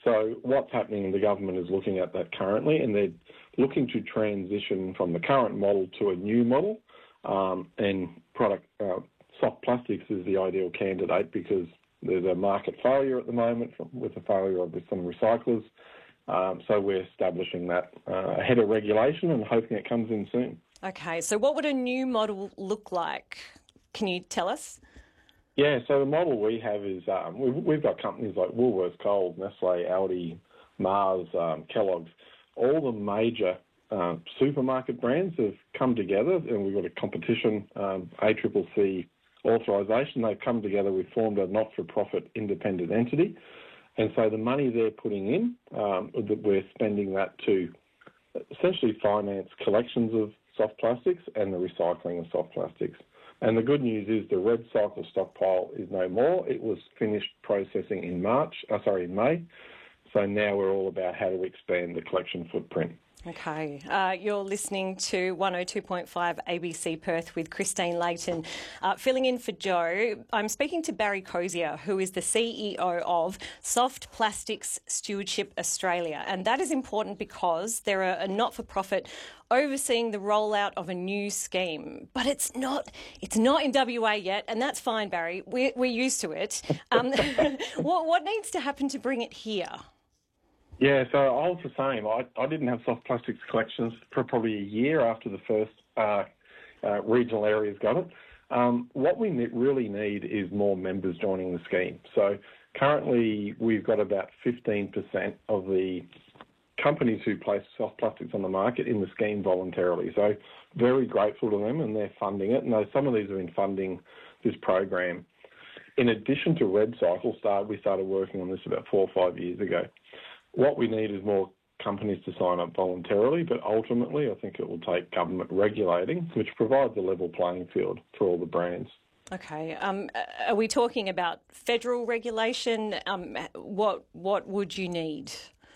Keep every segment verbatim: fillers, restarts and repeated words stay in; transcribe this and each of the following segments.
So what's happening, the government is looking at that currently, and they're looking to transition from the current model to a new model. Um, and product uh, soft plastics is the ideal candidate because there's a market failure at the moment with the failure of some recyclers. Um, so we're establishing that uh, ahead of regulation and hoping it comes in soon. Okay, so what would a new model look like? Can you tell us? Yeah, so the model we have is um, we've, we've got companies like Woolworths, Coles, Nestle, Aldi, Mars, um, Kellogg's. All the major uh, supermarket brands have come together, and we've got a competition, um, A C C C authorisation. They've come together. We've formed a not-for-profit independent entity. And so the money they're putting in, um, we're spending that to essentially finance collections of soft plastics and the recycling of soft plastics. And the good news is the REDcycle stockpile is no more. It was finished processing in March, uh, sorry, in May. So now we're all about how to expand the collection footprint. Okay, uh, you're listening to one oh two point five A B C Perth with Christine Layton, uh, filling in for Joe. I'm speaking to Barry Crozier, who is the C E O of Soft Plastics Stewardship Australia. And that is important because they're a, a not-for-profit overseeing the rollout of a new scheme. But it's not it's not in W A yet, and that's fine, Barry. We're, we're used to it. Um, what, what needs to happen to bring it here? Yeah, so I was the same. I, I didn't have soft plastics collections for probably a year after the first uh, uh, regional areas got it. Um, what we ne- really need is more members joining the scheme. So currently we've got about fifteen percent of the companies who place soft plastics on the market in the scheme voluntarily. So very grateful to them, and they're funding it. And some of these have been funding this program. In addition to REDcycle, start, we started working on this about four or five years ago. What we need is more companies to sign up voluntarily, but ultimately I think it will take government regulating, which provides a level playing field for all the brands. Okay. Um, are we talking about federal regulation? Um, what what would you need?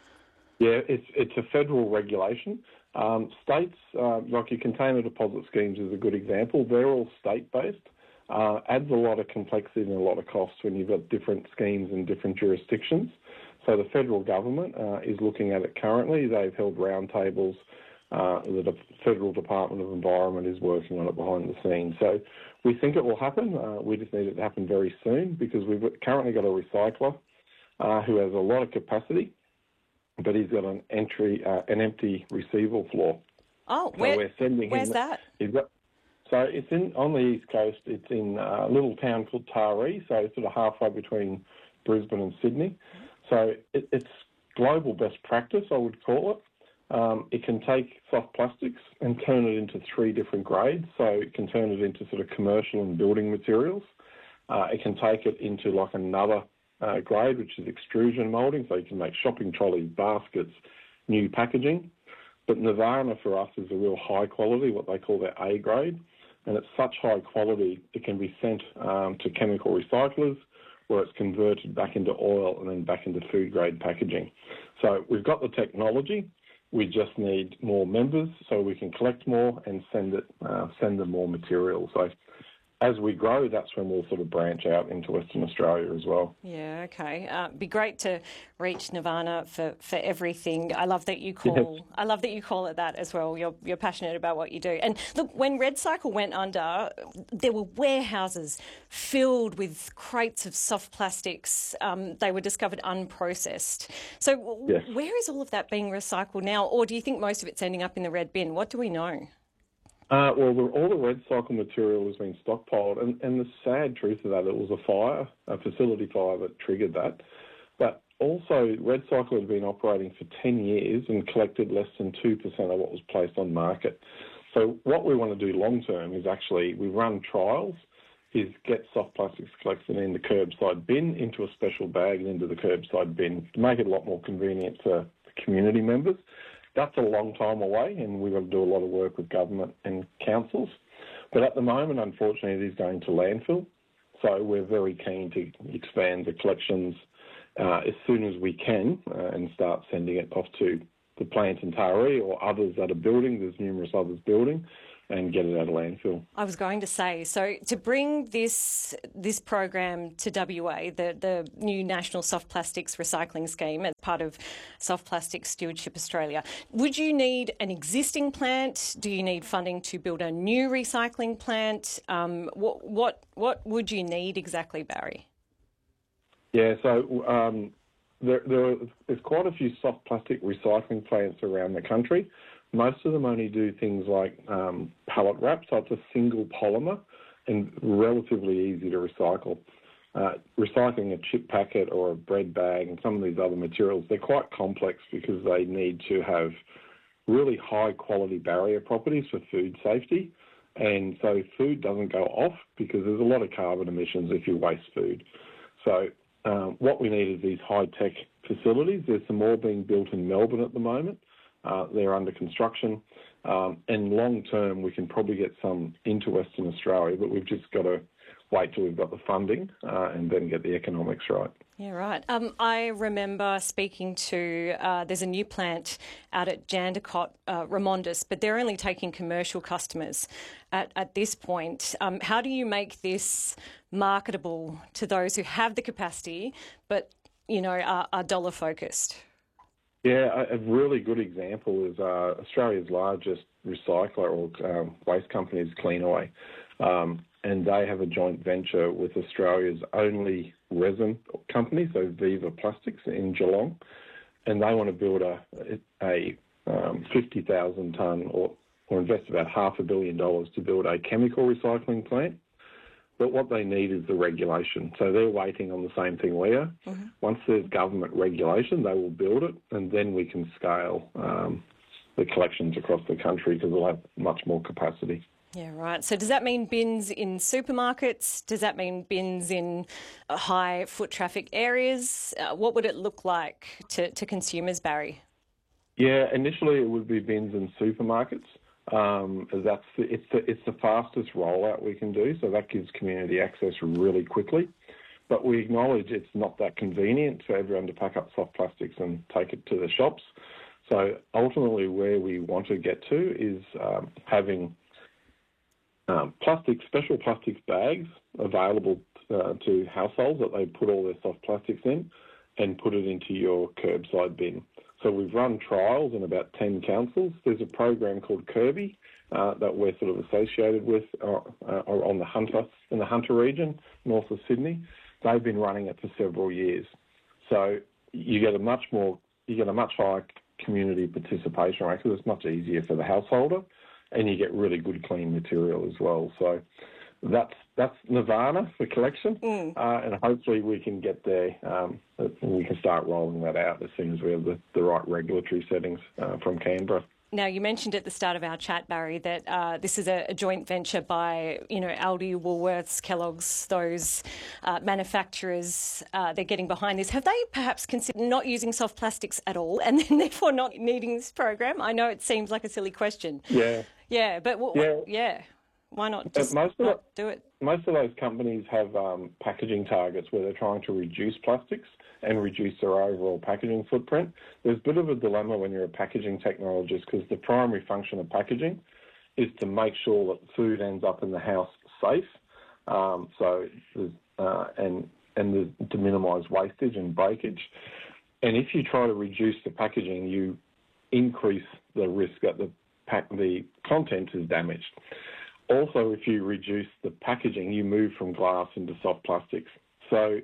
Yeah, it's it's a federal regulation. Um, states, uh, like your container deposit schemes is a good example. They're all state-based. Uh, adds a lot of complexity and a lot of costs when you've got different schemes in different jurisdictions. So the federal government uh, is looking at it currently. They've held roundtables. Uh, the De- Federal Department of Environment is working on it behind the scenes. So we think it will happen. Uh, we just need it to happen very soon because we've currently got a recycler uh, who has a lot of capacity, but he's got an entry, uh, an empty receival floor. Oh, so where, we're sending where's him, that? He's got, so it's in on the east coast. It's in a little town called Taree, so it's sort of halfway between Brisbane and Sydney. So it, it's global best practice, I would call it. Um, it can take soft plastics and turn it into three different grades. So it can turn it into sort of commercial and building materials. Uh, it can take it into like another uh, grade, which is extrusion moulding. So you can make shopping trolleys, baskets, new packaging. But Nirvana for us is a real high quality, what they call their A grade. And it's such high quality, it can be sent um, to chemical recyclers, where it's converted back into oil and then back into food-grade packaging. So we've got the technology. We just need more members so we can collect more and send it, uh, send them more material. So as we grow, that's when we'll sort of branch out into Western Australia as well. Yeah, okay. Uh, it'd be great to reach Nirvana for, for everything. I love that you call. Yes. I love that you call it that as well. You're you're passionate about what you do. And look, when REDcycle went under, there were warehouses filled with crates of soft plastics. Um, they were discovered unprocessed. So yes. Where is all of that being recycled now, or do you think most of it's ending up in the red bin? What do we know? Uh, well, the, all the REDcycle material was being stockpiled, and, and the sad truth of that, it was a fire, a facility fire that triggered that. But also, REDcycle had been operating for ten years and collected less than two percent of what was placed on market. So what we want to do long term is actually, we run trials, is get soft plastics collected in the curbside bin into a special bag and into the curbside bin to make it a lot more convenient for the community members. That's a long time away, and we've got to do a lot of work with government and councils. But at the moment, unfortunately, it is going to landfill. So we're very keen to expand the collections uh, as soon as we can uh, and start sending it off to the plant in Taree or others that are building. There's numerous others building. and get it out of landfill. I was going to say, so to bring this this program to W A, the, the new National Soft Plastics Recycling Scheme as part of Soft Plastics Stewardship Australia, would you need an existing plant? Do you need funding to build a new recycling plant? Um, what, what, what would you need exactly, Barry? Yeah, so um, there, there, there's quite a few soft plastic recycling plants around the country. Most of them only do things like um, pallet wrap, so it's a single polymer and relatively easy to recycle. Uh, recycling a chip packet or a bread bag and some of these other materials, they're quite complex because they need to have really high quality barrier properties for food safety. And so food doesn't go off because there's a lot of carbon emissions if you waste food. So um, what we need is these high-tech facilities. There's some more being built in Melbourne at the moment. Uh, they're under construction, um, and long term we can probably get some into Western Australia, but we've just got to wait till we've got the funding uh, and then get the economics right. Yeah, right. Um, I remember speaking to, uh, there's a new plant out at Jandakot, uh, Ramondis, but they're only taking commercial customers at, at this point. Um, how do you make this marketable to those who have the capacity but, you know, are, are dollar focused? Yeah, a really good example is uh, Australia's largest recycler or um, waste company is Cleanaway, um, and they have a joint venture with Australia's only resin company, so Viva Plastics in Geelong, and they want to build a, a um, fifty thousand tonne or, or invest about half a billion dollars to build a chemical recycling plant. But what they need is the regulation. So they're waiting on the same thing we are. Mm-hmm. Once there's government regulation, they will build it, and then we can scale um, the collections across the country because we'll have much more capacity. Yeah, right. So does that mean bins in supermarkets? Does that mean bins in high foot traffic areas? Uh, what would it look like to, to consumers, Barry? Yeah, initially it would be bins in supermarkets. Um, that's the, it's the, it's the fastest rollout we can do, so that gives community access really quickly. But we acknowledge it's not that convenient for everyone to pack up soft plastics and take it to the shops. So ultimately, where we want to get to is um, having um, plastic, special plastic bags available uh, to households that they put all their soft plastics in and put it into your curbside bin. So we've run trials in about ten councils. There's a program called Kirby uh, that we're sort of associated with uh, uh, on the Hunter, in the Hunter region, north of Sydney. They've been running it for several years. So you get a much more, you get a much higher community participation rate because it's much easier for the householder, and you get really good clean material as well. So that's that's nirvana for collection, mm. uh, and hopefully we can get there um, and we can start rolling that out as soon as we have the, the right regulatory settings uh, from Canberra. Now, you mentioned at the start of our chat, Barry, that uh, this is a, a joint venture by, you know, Aldi, Woolworths, Kellogg's, those uh, manufacturers. Uh, they're getting behind this. Have they perhaps considered not using soft plastics at all and then therefore not needing this program? I know it seems like a silly question. Yeah. Yeah, but w- yeah. W- yeah. Why not just most of not the, do it? Most of those companies have um, packaging targets where they're trying to reduce plastics and reduce their overall packaging footprint. There's a bit of a dilemma when you're a packaging technologist because the primary function of packaging is to make sure that food ends up in the house safe, um, so uh, and and to minimise wastage and breakage. And if you try to reduce the packaging, you increase the risk that the pack, the content is damaged. Also, if you reduce the packaging, you move from glass into soft plastics. So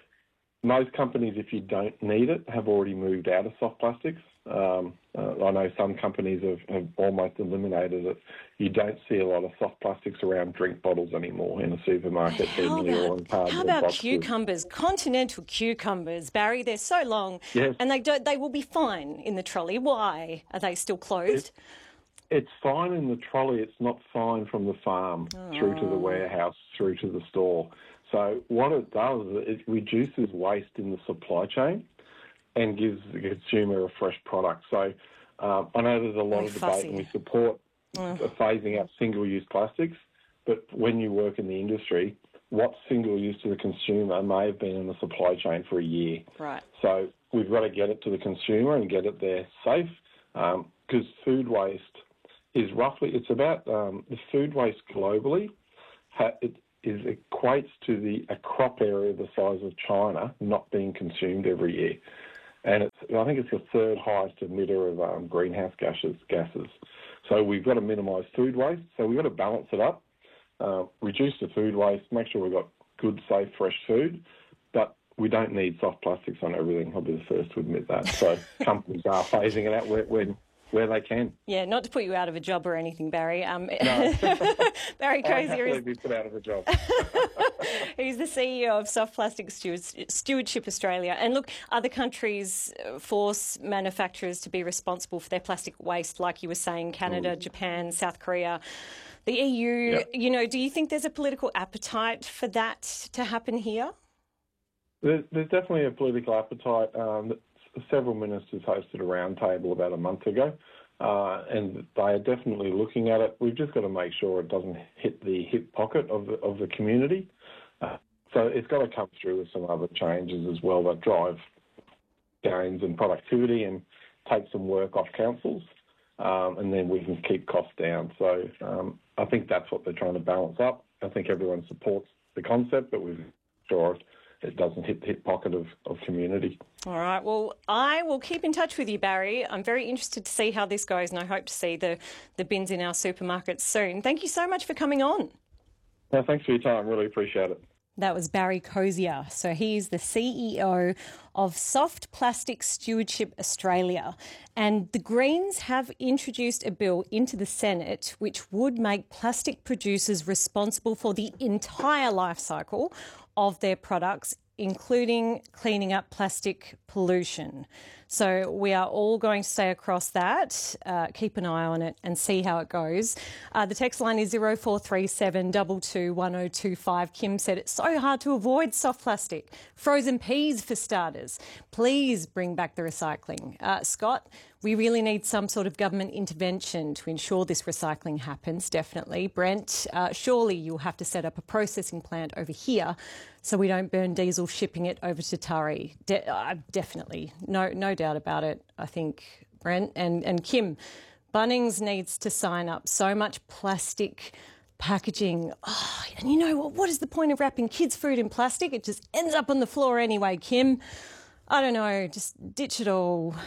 most companies, if you don't need it, have already moved out of soft plastics. Um, uh, I know some companies have, have almost eliminated it. You don't see a lot of soft plastics around drink bottles anymore in a supermarket. How about, or in cardboard how about boxes. cucumbers, continental cucumbers, Barry? They're so long, yes. and they don't. They will be fine in the trolley. Why are they still closed? It, It's fine in the trolley. It's not fine from the farm oh. through to the warehouse, through to the store. So what it does is it reduces waste in the supply chain and gives the consumer a fresh product. So um, I know there's a lot Very of debate fussy. and we support oh. phasing out single-use plastics, but when you work in the industry, what's single-use to the consumer may have been in the supply chain for a year. Right. So we've got to get it to the consumer and get it there safe because um, food waste is roughly, it's about um, the food waste globally. Ha, it is equates to the a crop area the size of China not being consumed every year. And it's, I think it's the third highest emitter of um, greenhouse gases, gases. So we've got to minimise food waste. So we've got to balance it up, uh, reduce the food waste, make sure we've got good, safe, fresh food. But we don't need soft plastics on everything. I'll be the first to admit that. So companies are phasing it out where, when, where they can. Yeah, not to put you out of a job or anything, Barry. Um, no. Barry Crozier is... be put out of a job. He's the C E O of Soft Plastic Stewardship Australia. And look, other countries force manufacturers to be responsible for their plastic waste, like you were saying, Canada, mm. Japan, South Korea. The E U, yep. you know, do you think there's a political appetite for that to happen here? There's, there's definitely a political appetite. Um, several ministers hosted a roundtable about a month ago, uh, and they are definitely looking at it. We've just got to make sure it doesn't hit the hip pocket of the, of the community. Uh, so it's got to come through with some other changes as well that drive gains in productivity and take some work off councils, um, and then we can keep costs down. So um, I think that's what they're trying to balance up. I think everyone supports the concept, but we've sure it doesn't hit the hip pocket of, of community. All right. Well, I will keep in touch with you, Barry. I'm very interested to see how this goes, and I hope to see the, the bins in our supermarkets soon. Thank you so much for coming on. No, thanks for your time. Really appreciate it. That was Barry Crozier. So he's the C E O of Soft Plastic Stewardship Australia. And the Greens have introduced a bill into the Senate which would make plastic producers responsible for the entire life cycle of their products, including cleaning up plastic pollution. So we are all going to stay across that, uh, keep an eye on it and see how it goes. Uh, the text line is zero four three seven two two one zero two five. Kim said it's so hard to avoid soft plastic. Frozen peas for starters. Please bring back the recycling. Uh, Scott, we really need some sort of government intervention to ensure this recycling happens, definitely. Brent, uh, surely you'll have to set up a processing plant over here so we don't burn diesel shipping it over to Tari. De- uh, definitely, no no doubt about it, I think, Brent. And, and Kim, Bunnings needs to sign up. So much plastic packaging. Oh, and you know what? What is the point of wrapping kids' food in plastic? It just ends up on the floor anyway, Kim. I don't know, just ditch it all.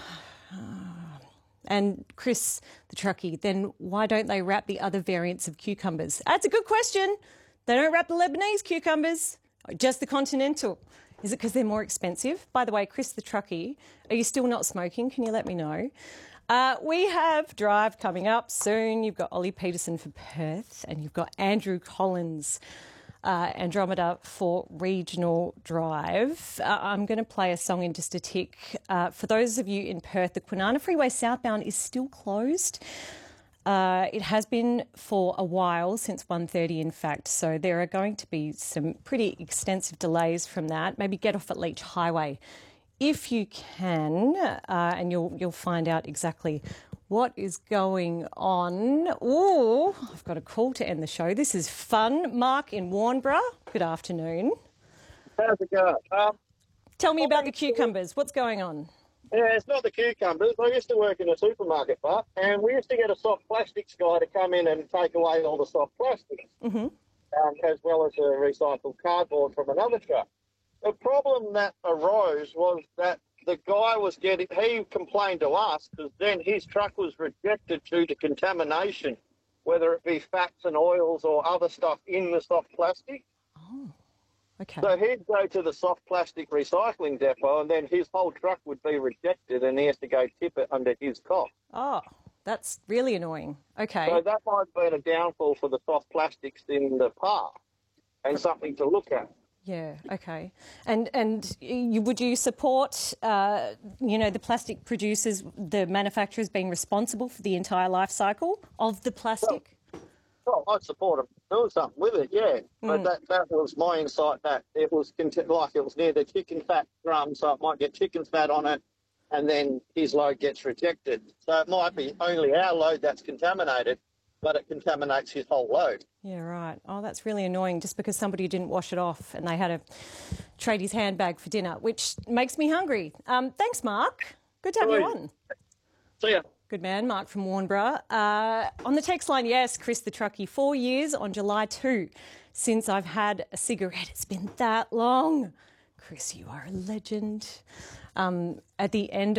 And Chris, the truckie, then why don't they wrap the other variants of cucumbers? That's a good question. They don't wrap the Lebanese cucumbers, just the continental. Is it because they're more expensive? By the way, Chris, the truckie, are you still not smoking? Can you let me know? Uh, we have Drive coming up soon. You've got Ollie Peterson for Perth and you've got Andrew Collins, Uh, Andromeda for Regional Drive. Uh, I'm going to play a song in just a tick. Uh, for those of you in Perth, the Kwinana Freeway southbound is still closed. Uh, it has been for a while, since one thirty in fact, so there are going to be some pretty extensive delays from that. Maybe get off at Leach Highway if you can, uh, and you'll, you'll find out exactly what is going on. Oh, I've got a call to end the show. This is fun. Mark in Warnbro, good afternoon. How's it going? Um, Tell me about the cucumbers. What's going on? Yeah, it's not the cucumbers. I used to work in a supermarket, but and we used to get a soft plastics guy to come in and take away all the soft plastics, mm-hmm. um, as well as a recycled cardboard from another truck. The problem that arose was that the guy was getting, he complained to us because then his truck was rejected due to contamination, whether it be fats and oils or other stuff in the soft plastic. Oh, okay. So he'd go to the soft plastic recycling depot and then his whole truck would be rejected and he has to go tip it under his cost. Oh, that's really annoying. Okay. So that might have been a downfall for the soft plastics in the past and something to look at. Yeah, okay. And and you, would you support, uh, you know, the plastic producers, the manufacturers being responsible for the entire life cycle of the plastic? Well, well I'd support them doing something with it, yeah. But mm. that, that was my insight, that it was like it was near the chicken fat drum, so it might get chicken fat on it, and then his load gets rejected. So it might be only our load that's contaminated, but it contaminates his whole load. Yeah, right. Oh, that's really annoying, just because somebody didn't wash it off and they had to trade his handbag for dinner, which makes me hungry. Um, thanks, Mark. Good to have you on. See ya. Good man, Mark from Warnborough. Uh, on the text line, yes, Chris the Truckie, four years on July second since I've had a cigarette. It's been that long. Chris, you are a legend. Um, at the end